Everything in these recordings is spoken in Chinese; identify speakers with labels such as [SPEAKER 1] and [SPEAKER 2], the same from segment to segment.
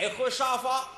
[SPEAKER 1] 奶和沙发。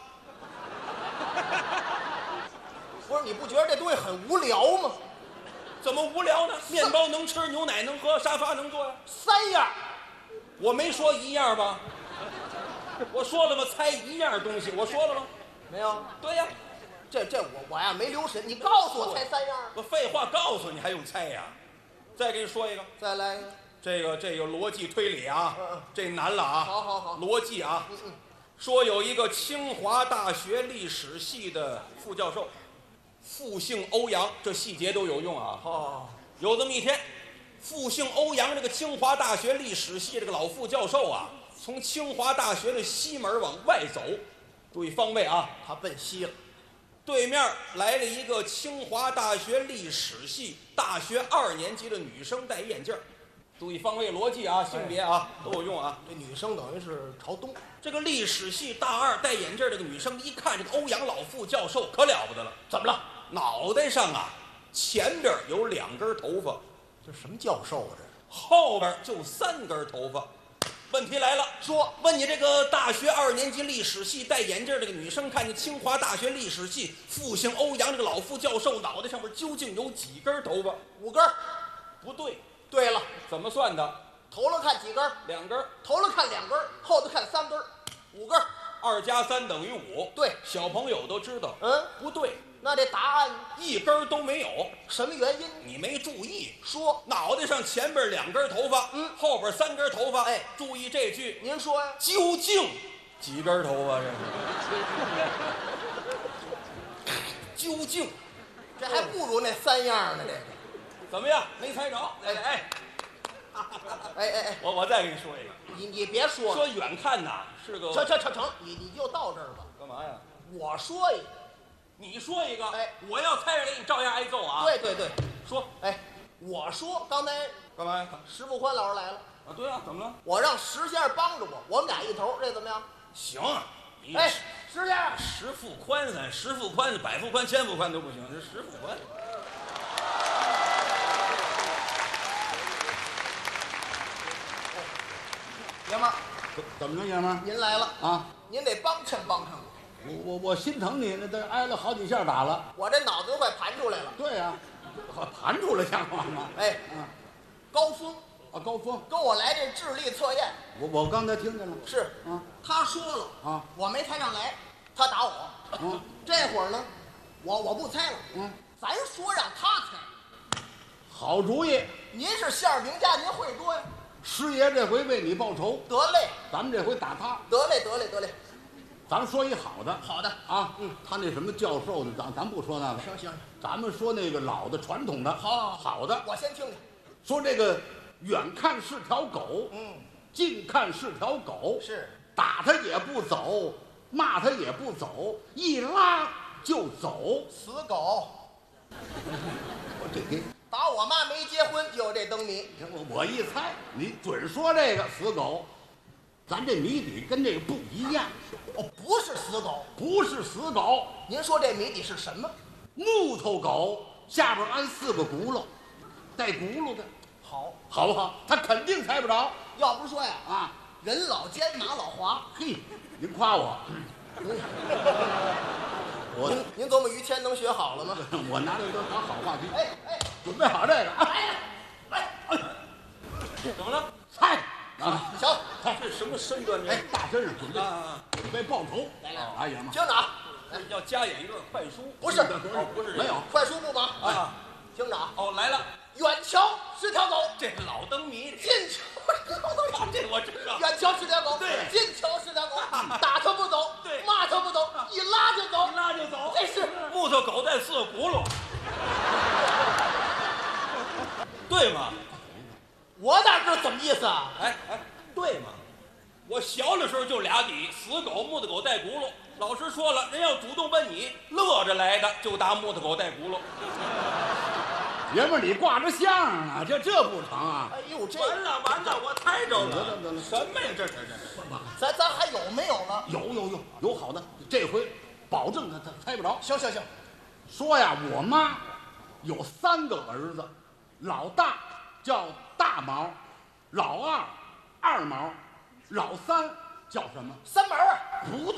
[SPEAKER 2] 不是，你不觉得这东西很无聊吗？
[SPEAKER 1] 怎么无聊呢？面包能吃，牛奶能喝，沙发能坐呀。
[SPEAKER 2] 3样，
[SPEAKER 1] 我没说一样吧？我说了吗？猜一样东西，我说了吗？
[SPEAKER 2] 没有？
[SPEAKER 1] 对呀。
[SPEAKER 2] 这我呀没留神，你告诉我猜3样。
[SPEAKER 1] 我废话告诉你，还用猜呀？再给你说一个，
[SPEAKER 2] 再来一个。
[SPEAKER 1] 这个逻辑推理啊，这难了啊。
[SPEAKER 2] 好，
[SPEAKER 1] 逻辑啊。说有一个清华大学历史系的副教授，复姓欧阳，这细节都有用啊。有这么一天，复姓欧阳这个清华大学历史系这个老副教授啊，从清华大学的西门往外走，注意方位啊，
[SPEAKER 2] 他奔西了。
[SPEAKER 1] 对面来了一个清华大学历史系大学2年级的女生，戴眼镜。注意方位逻辑啊，性别啊都有用啊。
[SPEAKER 2] 这女生等于是朝东。
[SPEAKER 1] 这个历史系大2戴眼镜这个女生一看这个欧阳老副教授可了不得了，
[SPEAKER 2] 怎么了？
[SPEAKER 1] 脑袋上啊前边有2根头发，
[SPEAKER 2] 这什么教授啊？这
[SPEAKER 1] 后边就3根头发。问题来了，
[SPEAKER 2] 说
[SPEAKER 1] 问你这个大学2年级历史系戴眼镜这个女生，看见清华大学历史系复姓欧阳这个老副教授脑袋上面究竟有几根头发
[SPEAKER 2] ？5根。
[SPEAKER 1] 不对。
[SPEAKER 2] 对了，
[SPEAKER 1] 怎么算的？
[SPEAKER 2] 头了看几根
[SPEAKER 1] ？2根。
[SPEAKER 2] 头了看2根，后头看3根，5根。
[SPEAKER 1] 2加3等于5。
[SPEAKER 2] 对，
[SPEAKER 1] 小朋友都知道。不对。
[SPEAKER 2] 那这答案
[SPEAKER 1] 1根都没有。
[SPEAKER 2] 什么原因？
[SPEAKER 1] 你没注意。
[SPEAKER 2] 说
[SPEAKER 1] 脑袋上前边2根头发，后边3根头发。
[SPEAKER 2] 哎，
[SPEAKER 1] 注意这句。
[SPEAKER 2] 您说呀？
[SPEAKER 1] 究竟几根头发？这究竟，
[SPEAKER 2] 这还不如那3样呢。这个
[SPEAKER 1] 怎么样？没猜着？哎，我再给你说一个。
[SPEAKER 2] 你别说了。
[SPEAKER 1] 说远看呐是个。
[SPEAKER 2] 成，你就到这儿吧。
[SPEAKER 1] 干嘛呀？
[SPEAKER 2] 我说一个，
[SPEAKER 1] 你说一个。
[SPEAKER 2] 哎，
[SPEAKER 1] 我要猜着你照样挨揍啊。
[SPEAKER 2] 对，
[SPEAKER 1] 说。
[SPEAKER 2] 哎，我说刚才
[SPEAKER 1] 干嘛呀？
[SPEAKER 2] 石富宽老师来了。
[SPEAKER 1] 啊，对啊，怎么了？
[SPEAKER 2] 我让石先生帮着我们俩一头，这怎么样？
[SPEAKER 1] 行。
[SPEAKER 2] 哎，石先生，
[SPEAKER 1] 石富宽百富宽千富宽都不行，这石富宽。
[SPEAKER 2] 爷们儿，
[SPEAKER 3] 怎么着，爷们儿？
[SPEAKER 2] 您来了
[SPEAKER 3] 啊！
[SPEAKER 2] 您得帮衬我。
[SPEAKER 3] 我心疼你，那都挨了好几下打了。
[SPEAKER 2] 我这脑子都快盘出来了。
[SPEAKER 3] 对呀，盘出来像话吗？
[SPEAKER 2] 哎，高峰
[SPEAKER 3] 啊，高峰
[SPEAKER 2] 跟我来这智力测验。
[SPEAKER 3] 我刚才听见了。
[SPEAKER 2] 是
[SPEAKER 3] 啊，
[SPEAKER 2] 他说了
[SPEAKER 3] 啊，
[SPEAKER 2] 我没猜上来，他打我。这会儿呢，我不猜了。咱说让他猜。
[SPEAKER 3] 好主意。
[SPEAKER 2] 您是相声名家，您会多呀。
[SPEAKER 3] 师爷这回为你报仇。
[SPEAKER 2] 得嘞，
[SPEAKER 3] 咱们这回打他。
[SPEAKER 2] 得嘞。
[SPEAKER 3] 咱们说一好的。
[SPEAKER 2] 好的
[SPEAKER 3] 啊，他那什么教授的，咱不说那个。
[SPEAKER 2] 行，
[SPEAKER 3] 咱们说那个老的传统的。好的。
[SPEAKER 2] 我先听听。
[SPEAKER 3] 说这个远看是条狗，近看是条狗，
[SPEAKER 2] 是
[SPEAKER 3] 打他也不走，骂他也不走，一拉就走。
[SPEAKER 2] 死狗。
[SPEAKER 3] 我这给
[SPEAKER 2] 打我妈没结婚就有这灯谜。
[SPEAKER 3] 我一猜，你准说这个死狗。咱这谜底跟这个不一样。
[SPEAKER 2] 不是死狗。
[SPEAKER 3] 不是死狗。
[SPEAKER 2] 您说这谜底是什么？
[SPEAKER 3] 木头狗下边安4个轱辘，带轱辘的。好不好？他肯定猜不着。
[SPEAKER 2] 要不说呀，
[SPEAKER 3] 啊，
[SPEAKER 2] 人老奸马老滑。
[SPEAKER 3] 嘿，您夸我。
[SPEAKER 2] 您琢磨于谦能学好了吗？
[SPEAKER 3] 我拿这个当好话题。
[SPEAKER 2] 哎，
[SPEAKER 3] 准备好这个啊！
[SPEAKER 2] 来，
[SPEAKER 1] 怎么了？
[SPEAKER 3] 猜啊！
[SPEAKER 2] 行，
[SPEAKER 1] 这什么身段？这
[SPEAKER 3] 大身上准备报仇。
[SPEAKER 2] 来，
[SPEAKER 3] 哎呀妈！
[SPEAKER 2] 听着啊，
[SPEAKER 1] 要加演一段快书。
[SPEAKER 2] 不是，
[SPEAKER 1] 不是
[SPEAKER 3] 没有
[SPEAKER 2] 快书不忙
[SPEAKER 1] 啊。
[SPEAKER 2] 听着啊，
[SPEAKER 1] 来了。
[SPEAKER 2] 远瞧是条狗，
[SPEAKER 1] 这老灯谜。
[SPEAKER 2] 近瞧是条狗，
[SPEAKER 1] 这我知道。
[SPEAKER 2] 远瞧是条狗，
[SPEAKER 1] 对，
[SPEAKER 2] 近瞧是条狗，打它不走，
[SPEAKER 1] 对，
[SPEAKER 2] 骂它不走，一拉就走，这是
[SPEAKER 1] 木头狗带4个轱辘，对吗？
[SPEAKER 2] 我哪知道怎么意思啊？
[SPEAKER 1] 哎，对吗？我小的时候就俩底，死狗、木头狗带轱辘。老师说了，人要主动问你，乐着来的就打木头狗带轱辘。
[SPEAKER 3] 爷们儿，你挂着相声呢，这不成啊！
[SPEAKER 2] 哎呦，这
[SPEAKER 1] 完了，我猜着了。
[SPEAKER 3] 得了，
[SPEAKER 1] 什么呀？这
[SPEAKER 2] 咱还有没有了？
[SPEAKER 3] 有好的，这回保证他猜不着。
[SPEAKER 2] 行，
[SPEAKER 3] 说呀，我妈有3个儿子，老大叫大毛，老二二毛，老三叫什么？
[SPEAKER 2] 三毛啊？
[SPEAKER 3] 不对。